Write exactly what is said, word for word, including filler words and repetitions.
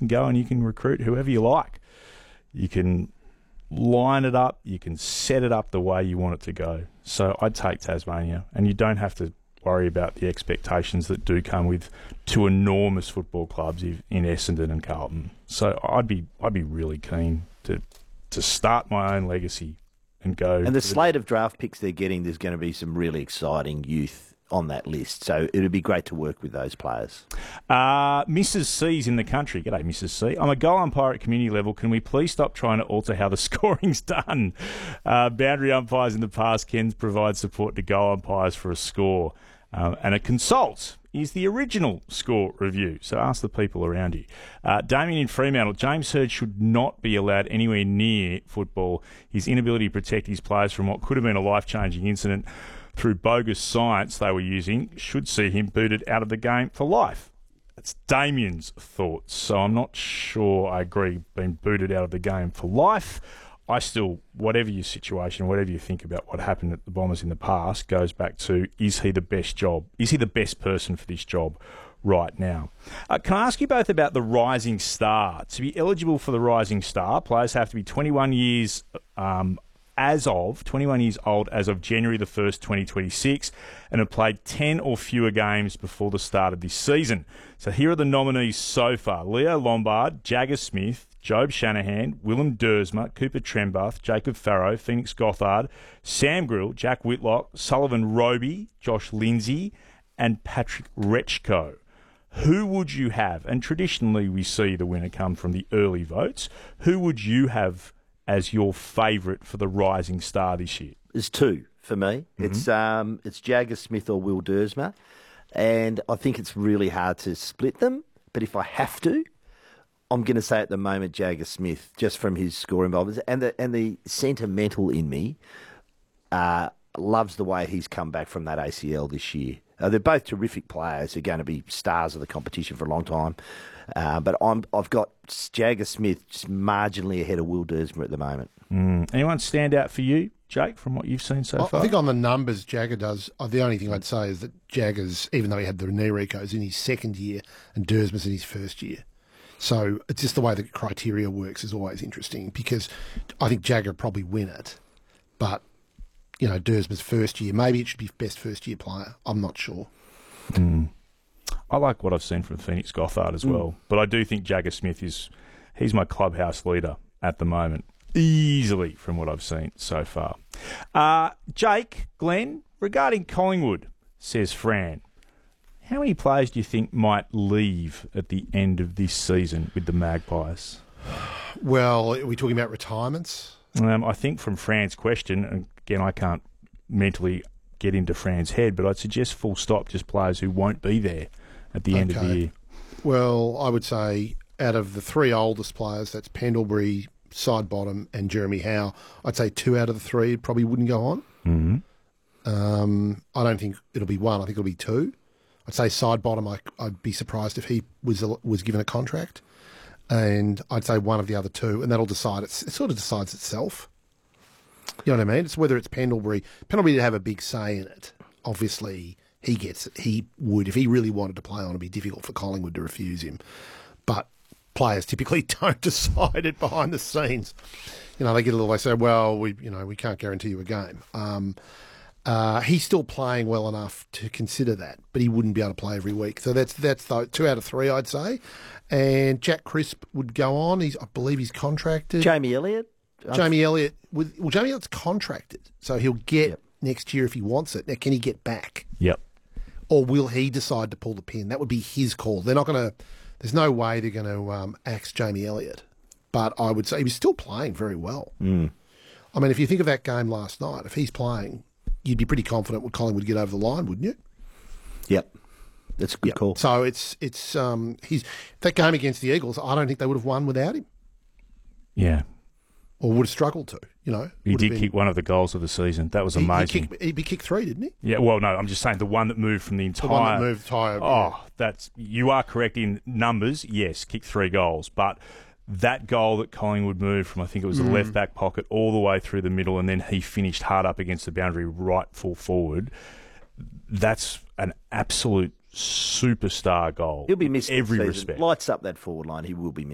can go and you can recruit whoever you like. You can line it up. You can set it up the way you want it to go. So I'd take Tasmania, and you don't have to worry about the expectations that do come with two enormous football clubs in Essendon and Carlton. So I'd be I'd be really keen to to start my own legacy and go. And the slate of draft picks they're getting, there's going to be some really exciting youth on that list. So it would be great to work with those players. Uh, Missus C's in the country. G'day, Missus C. I'm a goal umpire at community level. Can we please stop trying to alter how the scoring's done? Uh, boundary umpires in the past can provide support to goal umpires for a score. Um, and a consult is the original score review. So ask the people around you. Uh, Damien in Fremantle. James Hird should not be allowed anywhere near football. His inability to protect his players from what could have been a life-changing incident through bogus science they were using should see him booted out of the game for life. That's Damien's thoughts. So I'm not sure I agree being booted out of the game for life. I still, whatever your situation, whatever you think about what happened at the Bombers in the past, goes back to, is he the best job? Is he the best person for this job right now? Uh, can I ask you both about the Rising Star? To be eligible for the Rising Star, players have to be twenty-one years um, as of, twenty-one years old as of January the first, twenty twenty-six, and have played ten or fewer games before the start of this season. So here are the nominees so far. Leo Lombard, Jagger Smith, Job Shanahan, Willem Dersma, Cooper Trembath, Jacob Farrow, Phoenix Gothard, Sam Grill, Jack Whitlock, Sullivan Roby, Josh Lindsay, and Patrick Rechko. Who would you have? And traditionally we see the winner come from the early votes. Who would you have as your favourite for the Rising Star this year? There's two for me. Mm-hmm. It's um, it's Jagger Smith or Will Dersma. And I think it's really hard to split them. But if I have to, I'm going to say at the moment Jagger Smith, just from his score involvement. And the, and the sentimental in me uh, loves the way he's come back from that A C L this year. Uh, they're both terrific players. They're going to be stars of the competition for a long time. Uh, but I'm, I've got Jagger Smith just marginally ahead of Will Dersma at the moment. Mm. Anyone stand out for you, Jake, from what you've seen so I, far? I think on the numbers Jagger does, uh, the only thing I'd say is that Jagger's, even though he had the knee recos, in his second year and Dersma's in his first year. So it's just the way the criteria works is always interesting because I think Jagger would probably win it. But, you know, Dersma's first year, maybe it should be best first year player. I'm not sure. Mm. I like what I've seen from Phoenix Gothard as well. Mm. But I do think Jagger Smith is, he's my clubhouse leader at the moment. Easily from what I've seen so far. Uh, Jake, Glenn, regarding Collingwood, says Fran, how many players do you think might leave at the end of this season with the Magpies? Well, are we talking about retirements? Um, I think from Fran's question, and again, I can't mentally get into Fran's head, but I'd suggest full stop, just players who won't be there at the okay. end of the year. Well, I would say out of the three oldest players, that's Pendlebury, Sidebottom and Jeremy Howe, I'd say two out of the three probably wouldn't go on. Mm-hmm. Um, I don't think it'll be one. I think it'll be two. I'd say Sidebottom, I, I'd be surprised if he was was given a contract. And I'd say one of the other two, and that'll decide. It's, it sort of decides itself. You know what I mean? It's whether it's Pendlebury. Pendlebury to have a big say in it. Obviously, he gets it. He would, if he really wanted to play on, it'd be difficult for Collingwood to refuse him. But players typically don't decide it behind the scenes. You know, they get a little, they say, well, we, you know, we can't guarantee you a game. Um, uh, he's still playing well enough to consider that, but he wouldn't be able to play every week. So that's that's the, two out of three, I'd say. And Jack Crisp would go on. He's, I believe he's contracted. Jamie Elliott? Jamie Elliott, with, well, Jamie Elliott's contracted, so he'll get yep. next year if he wants it. Now, can he get back? Yep. Or will he decide to pull the pin? That would be his call. They're not going to, there's no way they're going to um, axe Jamie Elliott. But I would say he was still playing very well. Mm. I mean, if you think of that game last night, if he's playing, you'd be pretty confident Collingwood would get over the line, wouldn't you? Yep. That's a good yep. call. So it's, it's um, he's, that game against the Eagles, I don't think they would have won without him. Yeah. Or would have struggled to, you know. He did been, kick one of the goals of the season. That was amazing. He, he, kicked, he kicked three, didn't he? Yeah, well, no, I'm just saying the one that moved from the entire... The one that moved entire... Oh, yeah. that's... You are correct in numbers, yes, kicked three goals, but that goal that Collingwood moved from, I think it was the mm. left back pocket all the way through the middle, and then he finished hard up against the boundary right full forward, that's an absolute superstar goal. He'll be missed in every season. respect. Lights up that forward line, he will be missed.